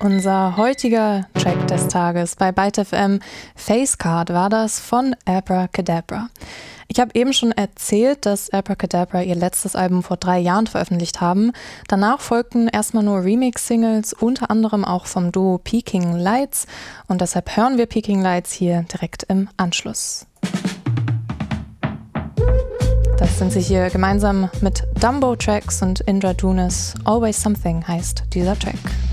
Unser heutiger Track des Tages bei Byte FM, Facecard, war das von Abracadabra. Ich habe eben schon erzählt, dass Abracadabra ihr letztes Album vor 3 Jahren veröffentlicht haben. Danach folgten erstmal nur Remix-Singles, unter anderem auch vom Duo Peking Lights. Und deshalb hören wir Peking Lights hier direkt im Anschluss. Das sind sie hier gemeinsam mit Dumbo Tracks und Indra Dunes. Always Something heißt dieser Track.